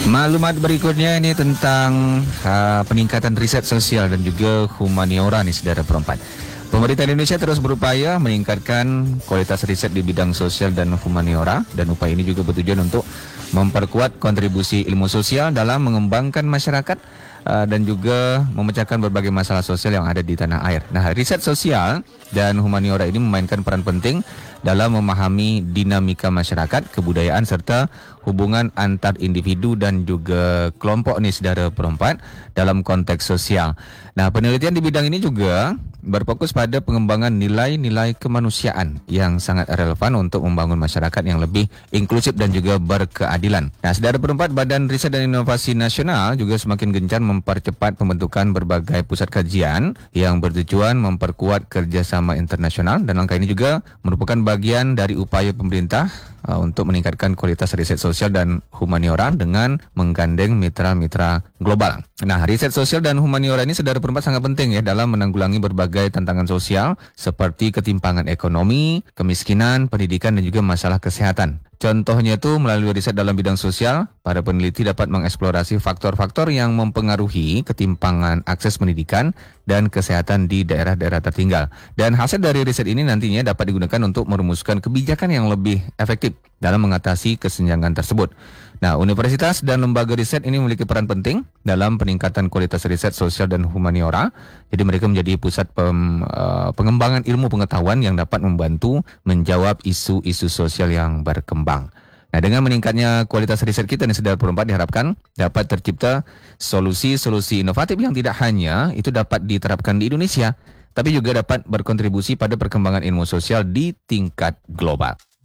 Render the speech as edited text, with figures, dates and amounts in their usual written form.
Maklumat berikutnya ini tentang peningkatan riset sosial dan juga humaniora nih saudara perempat. Pemerintah Indonesia terus berupaya meningkatkan kualitas riset di bidang sosial dan humaniora, dan upaya ini juga bertujuan untuk memperkuat kontribusi ilmu sosial dalam mengembangkan masyarakat dan juga memecahkan berbagai masalah sosial yang ada di tanah air. Nah, riset sosial dan humaniora ini memainkan peran penting dalam memahami dinamika masyarakat, kebudayaan serta hubungan antar individu dan juga kelompok nih saudara perempat dalam konteks sosial. Nah, penelitian di bidang ini juga berfokus pada pengembangan nilai-nilai kemanusiaan yang sangat relevan untuk membangun masyarakat yang lebih inklusif dan juga berkeadilan. Nah, saudara perempat, Badan Riset dan Inovasi Nasional juga semakin gencar mempercepat pembentukan berbagai pusat kajian yang bertujuan memperkuat kerjasama internasional, dan langkah ini juga merupakan bagian dari upaya pemerintah untuk meningkatkan kualitas riset sosial dan humaniora dengan menggandeng mitra-mitra global. Nah, riset sosial dan humaniora ini saudara perempat sangat penting ya dalam menanggulangi berbagai tantangan sosial seperti ketimpangan ekonomi, kemiskinan, pendidikan dan juga masalah kesehatan. Contohnya itu melalui riset dalam bidang sosial, para peneliti dapat mengeksplorasi faktor-faktor yang mempengaruhi ketimpangan akses pendidikan dan kesehatan di daerah-daerah tertinggal. Dan hasil dari riset ini nantinya dapat digunakan untuk merumuskan kebijakan yang lebih efektif dalam mengatasi kesenjangan tersebut. Nah, universitas dan lembaga riset ini memiliki peran penting dalam peningkatan kualitas riset sosial dan humaniora. Jadi mereka menjadi pusat pengembangan ilmu pengetahuan yang dapat membantu menjawab isu-isu sosial yang berkembang. Nah, dengan meningkatnya kualitas riset kita nih saudara perempat, diharapkan dapat tercipta solusi-solusi inovatif yang tidak hanya itu dapat diterapkan di Indonesia, tapi juga dapat berkontribusi pada perkembangan ilmu sosial di tingkat global.